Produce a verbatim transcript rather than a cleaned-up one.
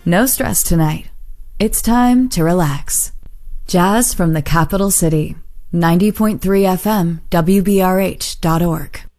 No stress tonight. It's time to relax. Jazz from the capital city. ninety point three F M, W B R H dot org.